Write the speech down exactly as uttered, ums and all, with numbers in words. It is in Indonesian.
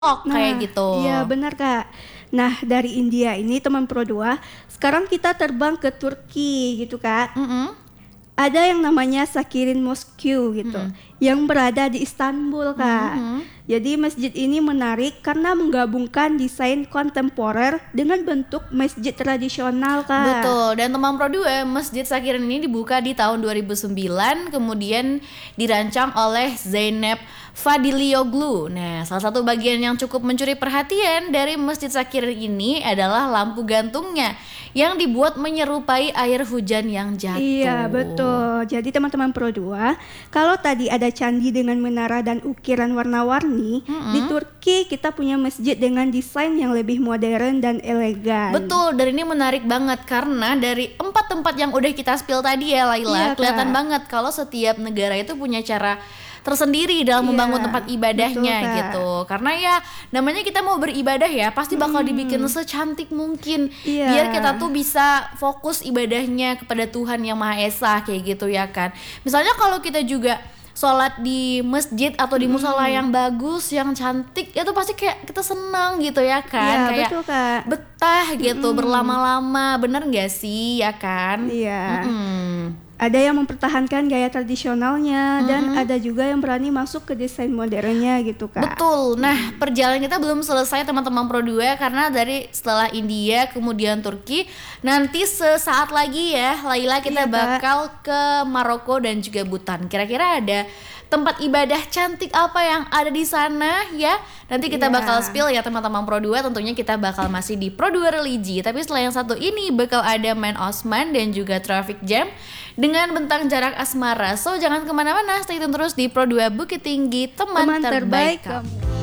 Ok, kayak Nah, gitu. iya benar Kak. Nah dari India ini teman Pro dua, sekarang kita terbang ke Turki gitu Kak. Mhm. Ada yang namanya Sakirin Mosque gitu, Mhm. yang berada di Istanbul Kak. Mhm. Jadi masjid ini menarik karena menggabungkan desain kontemporer dengan bentuk masjid tradisional Kak. Betul, dan teman Pro dua, Masjid Sakirin ini dibuka di tahun dua ribu sembilan, kemudian dirancang oleh Zeynep Fadilioglu. Nah, salah satu bagian yang cukup mencuri perhatian dari Masjid Sakirin ini adalah lampu gantungnya yang dibuat menyerupai air hujan yang jatuh. Iya betul. Jadi teman-teman Pro dua, kalau tadi ada candi dengan menara dan ukiran warna-warni, Mm-mm. di Turki kita punya masjid dengan desain yang lebih modern dan elegan. Betul, dan ini menarik banget karena dari empat tempat yang udah kita spill tadi ya Laila, Iya, kelihatan Kak. banget kalau setiap negara itu punya cara tersendiri dalam Iya, membangun tempat ibadahnya betul, Kak. gitu. Karena ya namanya kita mau beribadah ya, pasti bakal dibikin secantik mungkin Iya. biar kita tuh bisa fokus ibadahnya kepada Tuhan Yang Maha Esa kayak gitu ya kan. Misalnya kalau kita juga sholat di masjid atau di musola yang bagus, yang cantik, itu pasti kayak kita senang gitu ya kan. Iya, kayak betul, Kak. betah gitu berlama-lama, bener gak sih ya kan? Iya. Mm-mm. Ada yang mempertahankan gaya tradisionalnya dan ada juga yang berani masuk ke desain modernnya gitu Kak. Betul. Nah, perjalanan kita belum selesai teman-teman Pro dua karena dari setelah India kemudian Turki, nanti sesaat lagi ya Laila kita Iya, Kak. bakal ke Maroko dan juga Bhutan. Kira-kira ada tempat ibadah cantik apa yang ada di sana ya? Nanti kita Iya. bakal spill ya teman-teman Pro dua, tentunya kita bakal masih di Pro dua Religi. Tapi setelah yang satu ini bakal ada Man Osman dan juga Traffic Jam dengan bentang jarak asmara. So jangan kemana-mana, stay tune terus di Pro dua Bukit Tinggi, teman, Teman terbaik terbaik kamu. kamu.